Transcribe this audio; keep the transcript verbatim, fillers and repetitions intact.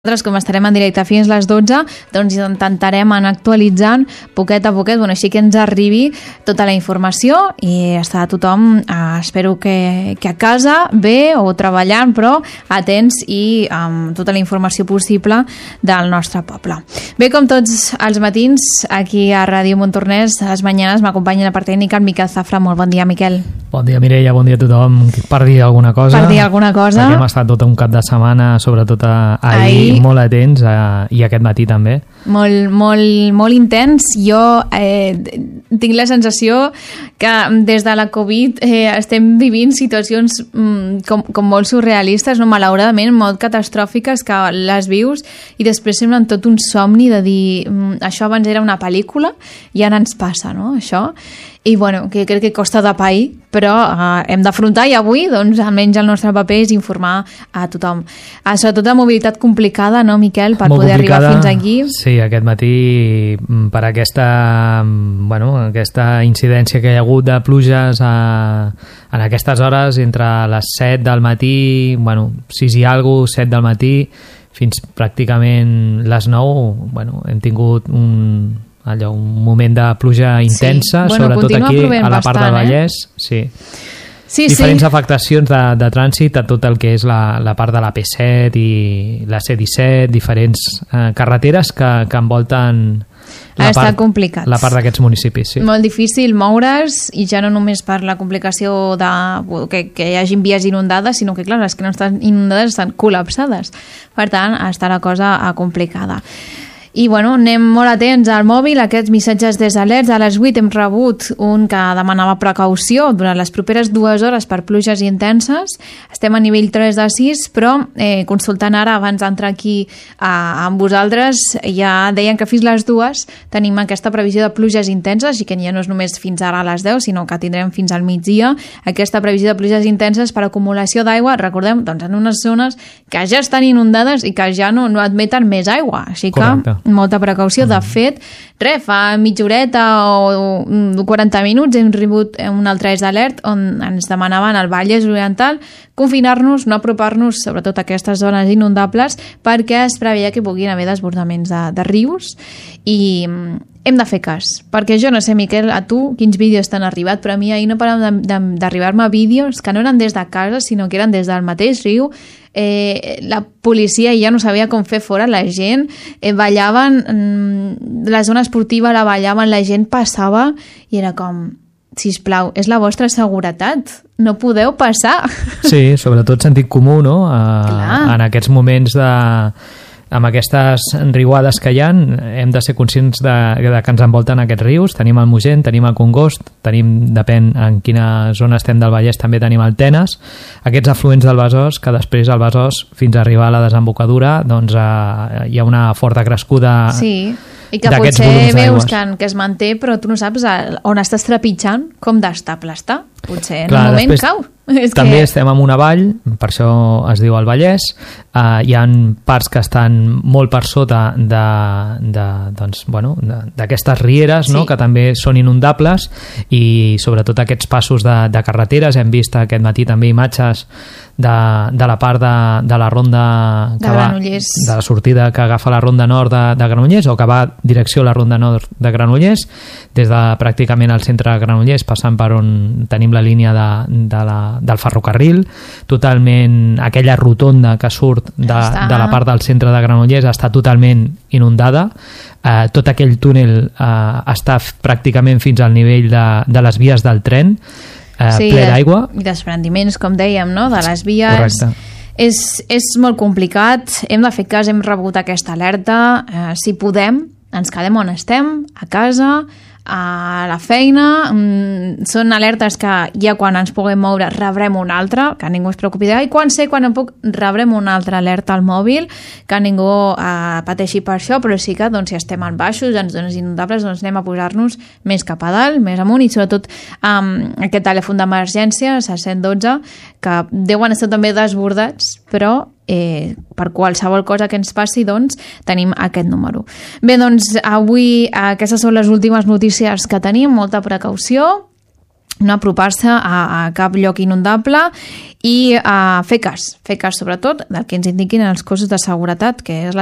Nosaltres, com estarem en directe fins les dotze, doncs intentarem anar actualitzant poquet a poquet, bueno, així que ens arribi tota la informació i està tothom, eh, espero que, que a casa, bé o treballant, però atents i amb tota la informació possible del nostre poble. Bé, com tots els matins, aquí a Ràdio Montornès, a les mañanes m'acompanya la part tècnica el Miquel Zafra. Molt bon dia, Miquel. Bon dia, Mireia, bon dia a tothom. Per dir alguna cosa. Per dir alguna cosa. Perquè hem estat tot un cap de setmana, sobretot ahir, ahir molt atents, eh, i aquest matí també. Molt, molt, molt intens. Jo eh, tinc la sensació que des de la Covid eh, estem vivint situacions mm, com, com molt surrealistes, no? Malauradament, molt catastròfiques, que les vius i després semblen tot un somni de dir mm, això abans era una pel·lícula i ara ens passa, no?, això. I bueno, que crec que costa de pair, però eh, hem d'afrontar i avui, doncs, almenys el nostre paper és informar a tothom. Eh, sobretot la mobilitat complicada, no, Miquel, per molt poder complicada, arribar fins aquí. Sí, aquest matí, per aquesta, bueno, aquesta incidència que hi ha hagut de pluges a, en aquestes hores, entre les set del matí, bueno, sis i alguna cosa, set del matí, fins pràcticament les nou, bueno, hem tingut un... allò, un moment de pluja intensa, sí. Bueno, sobretot aquí a la part del Vallès, eh? sí. Sí, diferents sí. afectacions de, de trànsit a tot el que és la, la part de la P set i la C disset, diferents eh, carreteres que, que envolten la Està part, complicat. la part d'aquests municipis. Sí. Molt difícil moure's, i ja no només per la complicació de que, que hi hagin vies inundades, sinó que, clar, les que no estan inundades estan col·lapsades. Per tant, està la cosa complicada. I bueno, anem molt atents al mòbil, aquests missatges des d'alerts. A les vuit hem rebut un que demanava precaució durant les properes dues hores per pluges intenses. Estem a nivell tres de sis, però eh, consultant ara abans d'entrar aquí eh, amb vosaltres, ja deien que fins les dues tenim aquesta previsió de pluges intenses, i que ja no és només fins ara a les deu, sinó que tindrem fins al migdia aquesta previsió de pluges intenses per acumulació d'aigua, recordem, doncs en unes zones que ja estan inundades i que ja no, no admeten més aigua, així que Correcte. molta precaució. De fet, res, fa mitja horeta o quaranta minuts hem rebut un altre d'alert on ens demanaven al Vallès Oriental confinar-nos, no apropar-nos sobretot a aquestes zones inundables, perquè es preveia que puguin haver desbordaments de, de rius, i hem de fer cas, perquè jo no sé, Miquel, a tu quins vídeos t'han arribat, però a mi ahir no paraven d'arribar-me vídeos que no eren des de casa, sinó que eren des del mateix riu. Eh, la policia ja no sabia com fer fora la gent, eh, ballaven, mm, la zona esportiva la ballaven, la gent passava i era com, sisplau, és la vostra seguretat, no podeu passar. Sí, sobretot sentit comú, no? A, en aquests moments de... amb aquestes riuades que hi ha, hem de ser conscients de, de que ens envolten aquests rius. Tenim el Mogent, tenim el Congost, tenim, depèn en quina zona estem del Vallès, també tenim el Tenes, aquests afluents del Besòs, que després al Besòs, fins a arribar a la desembocadura, doncs eh, hi ha una forta crescuda. Sí, i que potser veus que, que es manté, però tu no saps on estàs trepitjant, com d'estable està. Potser en Clar, un moment cau. És també que... estem en una vall, per això es diu el Vallès. Uh, hi ha parts que estan molt per sota de, de, doncs, bueno, d'aquestes rieres, sí. no? Que també són inundables, i sobretot aquests passos de, de carreteres. Hem vist aquest matí també imatges de, de la part de, de la ronda que de va, Granollers, de la sortida que agafa la ronda nord de, de Granollers, o que va direcció a la ronda nord de Granollers, des de pràcticament el centre de Granollers, passant per on tenim la línia de, de la, del ferrocarril, totalment aquella rotonda que surt de, de la part del centre de Granollers està totalment inundada. Eh, tot aquell túnel eh, està pràcticament fins al nivell de, de les vies del tren, eh, sí, ple d'aigua. I desprendiments, com dèiem, no? De les vies. Correcte. És, és molt complicat, hem de fer cas, hem rebut aquesta alerta, eh, si podem, ens quedem on estem, a casa, a la feina. Mm, són alertes que ja quan ens puguem moure rebrem una altra, que ningú es preocupi de, i quan sé quan em puc rebrem una altra alerta al mòbil, que ningú eh, pateixi per això, però sí que doncs, si estem en baixos, en zones inundables, doncs anem a posar-nos més cap a dalt, més amunt, i sobretot amb um, aquest telèfon d'emergència, cent dotze, que deuen estar també desbordats, però eh, per qualsevol cosa que ens passi, doncs, tenim aquest número. Bé, doncs, avui aquestes són les últimes notícies que tenim, molta precaució, no apropar-se a, a cap lloc inundable i a fer cas, fer cas sobretot del que ens indiquin els cossos de seguretat, que és la